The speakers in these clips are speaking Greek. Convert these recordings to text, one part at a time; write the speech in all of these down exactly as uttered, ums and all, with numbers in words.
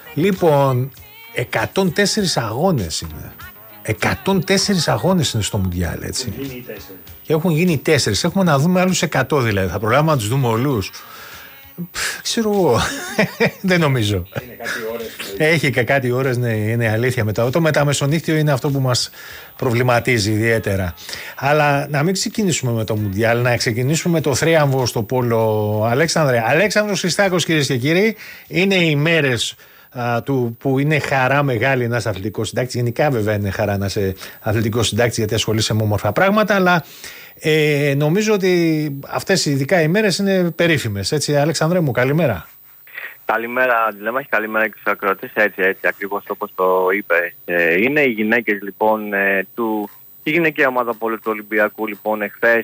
Λοιπόν, εκατόν τέσσερις αγώνες είναι. εκατόν τέσσερις αγώνες είναι στο Μουντιάλ, έτσι. Έχουν γίνει τέσσερις. Και έχουν γίνει τέσσερις. Έχουμε να δούμε άλλους εκατό δηλαδή. Θα προλάβουμε να τους δούμε όλους. Ξέρω εγώ. Δεν νομίζω. Είναι κάτι ώρες. Έχει και κάτι ώρες, ναι, είναι αλήθεια. Μετά. Το μεταμεσονύχτιο είναι αυτό που μας προβληματίζει ιδιαίτερα. Αλλά να μην ξεκινήσουμε με το Μουντιάλ, να ξεκινήσουμε με το θρίαμβο στο πόλο. Αλέξανδρε. Αλέξανδρος Χριστάκος, κυρίες και κύριοι, είναι οι μέρες α, του, που είναι χαρά μεγάλη ένας αθλητικός συντάκτης. Γενικά, βέβαια, είναι χαρά να είσαι αθλητικός συντάκτης, γιατί ασχολείσαι με όμορφα πράγματα, αλλά. Ε, νομίζω ότι αυτές ειδικά οι μέρες είναι περίφημες. Έτσι, Αλέξανδρε μου, καλημέρα. Καλημέρα, Αντιλέμαχη, καλημέρα και στους ακροατές. Έτσι, έτσι, ακριβώς όπως το είπες. Ε, είναι οι γυναίκες λοιπόν ε, του. Η γυναικεία ομάδα πόλου του Ολυμπιακού λοιπόν εχθές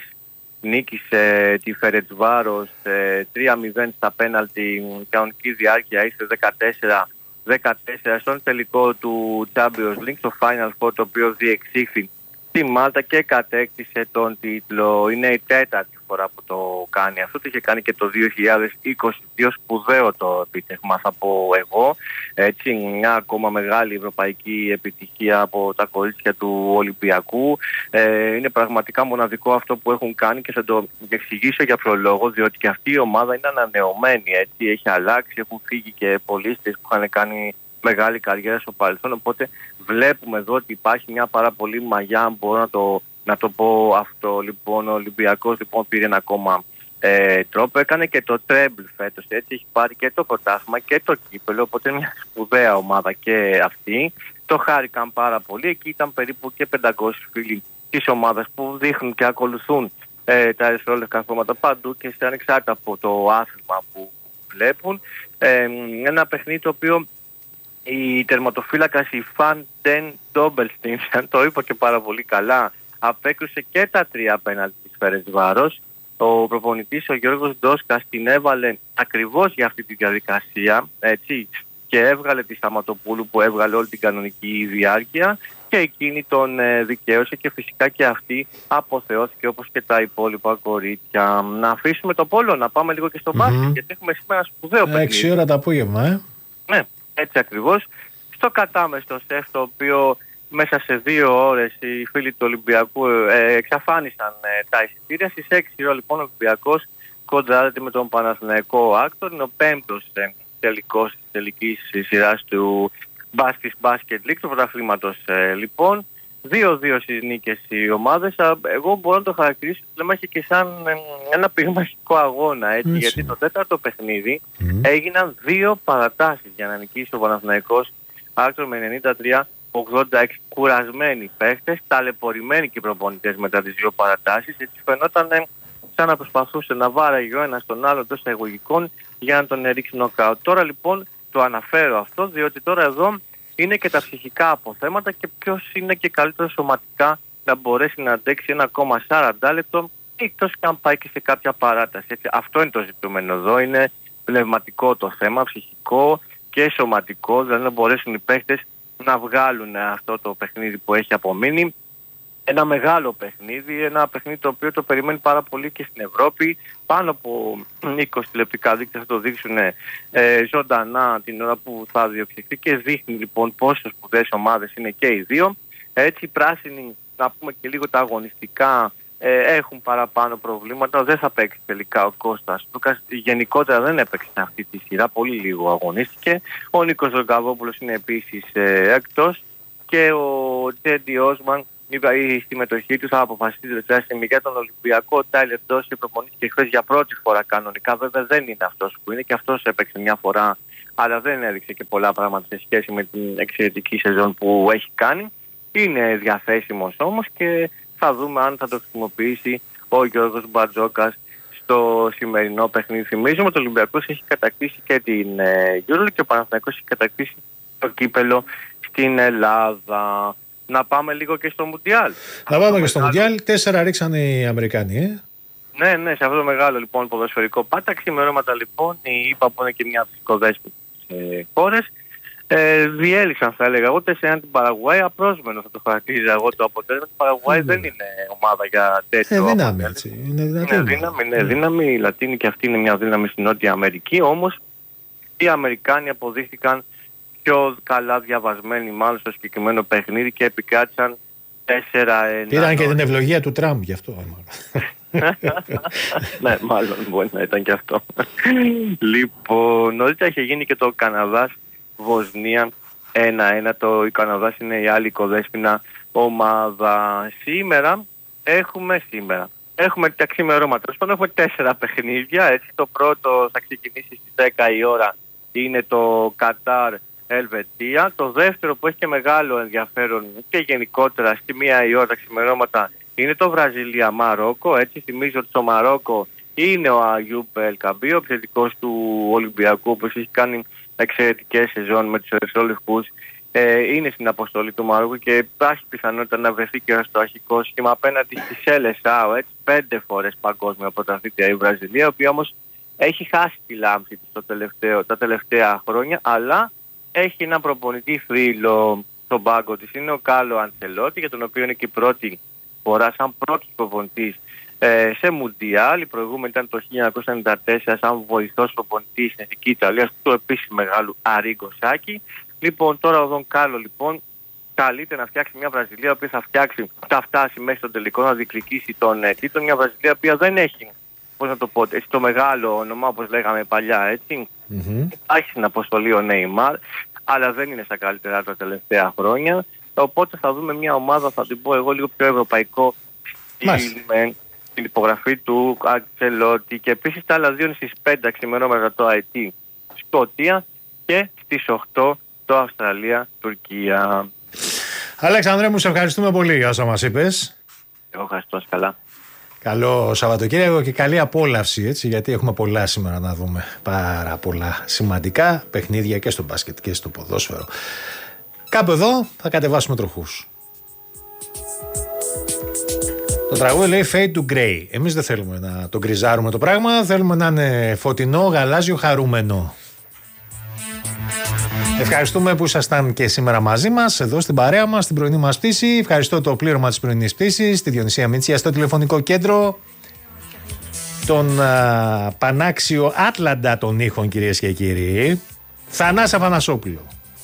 νίκησε τη Φερεντσβάρος ε, τρία μηδέν στα πέναλτι, κανονική διάρκεια ήρθε δεκατέσσερα δεκατέσσερα στον τελικό του Champions League, στο Final Four, το οποίο διεξήχθη στη Μάλτα και κατέκτησε τον τίτλο. Είναι η τέταρτη φορά που το κάνει αυτό. Το είχε κάνει και το δύο χιλιάδες είκοσι δύο, σπουδαίο το επίτευγμα, θα πω εγώ. Έτσι, μια ακόμα μεγάλη ευρωπαϊκή επιτυχία από τα κορίτσια του Ολυμπιακού. Ε, είναι πραγματικά μοναδικό αυτό που έχουν κάνει και θα το εξηγήσω για ποιο λόγο, διότι και αυτή η ομάδα είναι ανανεωμένη. Έτσι, έχει αλλάξει, έχουν φύγει και πολίστες που είχαν κάνει μεγάλη καριέρα στο παρελθόν, οπότε βλέπουμε εδώ ότι υπάρχει μια πάρα πολύ μαγιά, αν μπορώ να το, να το πω αυτό. Λοιπόν, ο Ολυμπιακός λοιπόν πήρε ένα ακόμα ε, τρόπο, έκανε και το τρέμπλ φέτος, έτσι, έχει πάρει και το πρωτάθλημα και το κύπελο, οπότε μια σπουδαία ομάδα και αυτή. Το χάρηκαν πάρα πολύ, εκεί ήταν περίπου και πεντακόσιοι φίλοι της ομάδας που δείχνουν και ακολουθούν ε, τα ερυθρόλευκα χρώματα παντού και σε ανεξάρτητα από το άθλημα που βλέπουν. Ε, ένα παιχνίδι το οποίο η τερματοφύλακας η Φαν Ντεν Ντόμπελστιν, αν το είπα και πάρα πολύ καλά, απέκρουσε και τα τρία πέναλτι της Φερεντσβάρος. Ο προπονητής ο Γιώργος Ντόσκας την έβαλε ακριβώς για αυτή τη διαδικασία, έτσι, και έβγαλε τη Σταματοπούλου που έβγαλε όλη την κανονική διάρκεια και εκείνη τον ε, δικαίωσε και φυσικά και αυτή αποθεώθηκε όπως και τα υπόλοιπα κορίτσια. Να αφήσουμε το πόλο, να πάμε λίγο και στο mm-hmm. μπάσκετ, γιατί έχουμε σήμερα σπουδαίο παιχνίδι. έξι ώρα το απόγευμα, ε. Ναι. Έτσι ακριβώς, στο κατάμεστο σεφ, το οποίο μέσα σε δύο ώρες οι φίλοι του Ολυμπιακού ε, εξαφάνισαν ε, τα εισιτήρια. Στις έξι ώρα λοιπόν ο Ολυμπιακός κοντράρεται με τον Παναθηναϊκό Άκτορ. Είναι ο πέμπτος ε, τελικός της τελικής σειράς του Basketball League, του πρωταθλήματος ε, λοιπόν. δύο δύο στις νίκες οι ομάδες. Εγώ μπορώ να το χαρακτηρίσω λέμε και σαν ένα πυγμαχικό αγώνα, έτσι, έτσι. Γιατί το τέταρτο παιχνίδι mm. έγιναν δύο παρατάσεις για να νικήσει ο Παναθηναϊκός Άκτορ με ενενήντα τρία ογδόντα έξι. Κουρασμένοι παίχτες, ταλαιπωρημένοι και οι προπονητές μετά τις δύο παρατάσεις. Έτσι φαινόταν σαν να προσπαθούσε να βάραγε ο ένας τον άλλο εντός εισαγωγικών για να τον ρίξει νοκάουτ. Τώρα λοιπόν το αναφέρω αυτό, διότι τώρα εδώ είναι και τα ψυχικά αποθέματα και ποιος είναι και καλύτερο σωματικά να μπορέσει να αντέξει ένα ακόμα σαράντα λεπτό, εκτός και αν πάει και σε κάποια παράταση. Έτσι, αυτό είναι το ζητούμενο εδώ. Είναι πνευματικό το θέμα, ψυχικό και σωματικό, δηλαδή να μπορέσουν οι παίχτες να βγάλουν αυτό το παιχνίδι που έχει απομείνει. Ένα μεγάλο παιχνίδι, ένα παιχνίδι το οποίο το περιμένει πάρα πολύ και στην Ευρώπη. Πάνω από είκοσι τηλεοπτικά δίκτυα θα το δείξουν ε, ζωντανά την ώρα που θα διοξυχθεί και δείχνει λοιπόν πόσο σπουδαίες ομάδες είναι και οι δύο. Έτσι οι πράσινοι, να πούμε και λίγο τα αγωνιστικά, ε, έχουν παραπάνω προβλήματα. Δεν θα παίξει τελικά ο Κώστας Λούκας. Γενικότερα δεν έπαιξε αυτή τη σειρά, πολύ λίγο αγωνίστηκε. Ο Νίκος Ρογκαβόπουλος είναι επίσης ε, εκτός και ο Τζέντι Όσμαν, η συμμετοχή του θα αποφασίσει τη τελευταία στιγμή για τον Ολυμπιακό. Ο Τάιλερ Ντόσι προπονήθηκε χθες για πρώτη φορά κανονικά. Βέβαια δεν είναι αυτός που είναι και αυτός έπαιξε μια φορά, αλλά δεν έδειξε και πολλά πράγματα σε σχέση με την εξαιρετική σεζόν που έχει κάνει. Είναι διαθέσιμος όμως και θα δούμε αν θα το χρησιμοποιήσει ο Γιώργος Μπατζόκας στο σημερινό παιχνίδι. Θυμίζουμε ότι ο Ολυμπιακός έχει κατακτήσει και την Euro και ο Παναθηναϊκός έχει κατακτήσει το κύπελο στην Ελλάδα. Να πάμε λίγο και στο Μουντιάλ. Να πάμε και στο Μουντιάλ. Τέσσερα ρίξανε οι Αμερικάνοι, ε. Ναι, ναι, σε αυτό το μεγάλο λοιπόν ποδοσφαιρικό πάταξη. Με όνοματα λοιπόν, η ΙΠΑ που είναι και μια από τις κοδέσποτες ε, χώρες, ε, διέλυξαν, θα έλεγα εγώ, τέσσερα την Παραγουάη. Απρόσμενο θα το χαρακτήριζα εγώ το αποτέλεσμα. Η Παραγουάη mm. δεν είναι ομάδα για τέτοιο. Ε, δύναμη, έτσι. Είναι δυνατή. Είναι δύναμη, ναι, mm. δύναμη. Η Λατίνη και αυτή είναι μια δύναμη στην Νότια Αμερική. Όμως οι Αμερικάνοι αποδείχθηκαν πιο καλά διαβασμένοι μάλλον στο συγκεκριμένο παιχνίδι και επικράτησαν τέσσερα ένα. Πήραν και την ευλογία του Τραμπ γι' αυτό. Ναι, μάλλον μπορεί να ήταν και αυτό. Λοιπόν, νωρίτερα είχε γίνει και το Καναδάς-Βοσνία ένα ένα. Το η Καναδάς είναι η άλλη οικοδέσποινα ομάδα. Σήμερα έχουμε σήμερα. Έχουμε τα ξημερώματα. Τέλος πάντων, έχουμε τέσσερα παιχνίδια. Έτσι, το πρώτο θα ξεκινήσει στις δέκα η ώρα. Είναι το Κατάρ Ελβετία. Το δεύτερο που έχει και μεγάλο ενδιαφέρον και γενικότερα στη μία η ώρα τα ξημερώματα είναι το Βραζιλία Μαρόκο. Έτσι, θυμίζω ότι στο Μαρόκο είναι ο Αγιούμπ Ελκαμπή, ο επιθετικός του Ολυμπιακού, όπως έχει κάνει εξαιρετικές σεζόν με τους ερυθρόλευκους. Ε, είναι στην αποστολή του Μαρόκου και υπάρχει πιθανότητα να βρεθεί και στο αρχικό σχήμα απέναντι στη Σελεσάο, έτσι, πέντε φορές παγκόσμια πρωταθλήτρια η Βραζιλία, η οποία όμως έχει χάσει τη λάμψη της το τελευταίο, τα τελευταία χρόνια, αλλά έχει ένα προπονητή φίλο στον πάγκο της. Είναι ο Κάρλο Αντσελότη, για τον οποίο είναι και η πρώτη φορά σαν πρώτος προπονητής ε, σε Μουντιάλ. Η προηγούμενη ήταν το χίλια εννιακόσια ενενήντα τέσσερα σαν βοηθός προπονητής στην Εθνική Ιταλία του επίσης μεγάλου Αρίγκο Σάκη. Λοιπόν, τώρα ο Δον Κάρλο λοιπόν καλείται να φτιάξει μια Βραζιλία που θα φτιάξει, θα φτάσει μέχρι στον τελικό να διεκδικήσει τον ε, τίτλο. Μια Βραζιλία που δεν έχει, πώς να το πω, έτσι, το μεγάλο όνομα όπως λέγαμε παλιά, έτσι. Mm-hmm. Έχει στην αποστολή ο Νέιμαρ, αλλά δεν είναι στα καλύτερα τα τελευταία χρόνια. Οπότε θα δούμε μια ομάδα, θα την πω εγώ, λίγο πιο ευρωπαϊκό στυλ, με την υπογραφή του Αντσελότη. Και επίσης τα άλλα δύο είναι στις πέντε ξημερώματα το άι τι Σκωτία και στις οκτώ το Αυστραλία-Τουρκία. Αλέξανδρε μου, σε ευχαριστούμε πολύ για όσα μας είπες. Εγώ ευχαριστώ, καλά. Καλό Σαββατοκύριακο και καλή απόλαυση, έτσι, γιατί έχουμε πολλά σήμερα να δούμε. Πάρα πολλά σημαντικά παιχνίδια και στο μπάσκετ και στο ποδόσφαιρο. Κάπου εδώ θα κατεβάσουμε τροχούς. Το τραγούδι λέει Fade to Grey. Εμείς δεν θέλουμε να το γκριζάρουμε το πράγμα, θέλουμε να είναι φωτεινό, γαλάζιο, χαρούμενο. Ευχαριστούμε που ήσασταν και σήμερα μαζί μας, εδώ στην παρέα μας, στην πρωινή μας πτήση. Ευχαριστώ το πλήρωμα της πρωινής πτήσης, τη Διονυσία Μητσία στο τηλεφωνικό κέντρο, τον α, πανάξιο Άτλαντα των ήχων, κυρίες και κύριοι, Θανάση Αφανασόπουλο,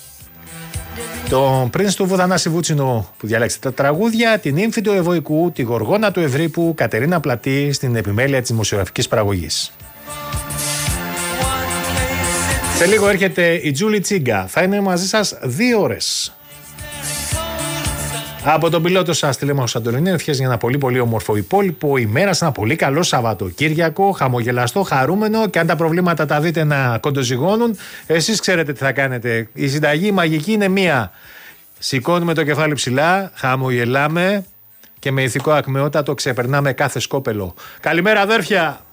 τον πρίνς του Βουδανάση Βούτσινο που διαλέξτε τα τραγούδια, την ύμφη του Ευωικού, τη Γοργόνα του Ευρύπου, Κατερίνα Πλατή στην επιμέλεια της δημοσιογραφικής παραγωγής. Σε λίγο έρχεται η Τζούλη Τσίγκα. Θα είναι μαζί σας δύο ώρες. Από τον πιλότο σας Τηλέμαχο Σαντορινή, ευχές για ένα πολύ πολύ όμορφο υπόλοιπο ημέρα, σε ένα πολύ καλό Σαββατοκύριακο, χαμογελαστό, χαρούμενο, και αν τα προβλήματα τα δείτε να κοντοζυγώνουν, εσείς ξέρετε τι θα κάνετε. Η συνταγή η μαγική είναι μία. Σηκώνουμε το κεφάλι ψηλά, χαμογελάμε και με ηθικό ακμεότατο ξεπερνάμε κάθε σκόπελο. Καλημέρα αδέρφια!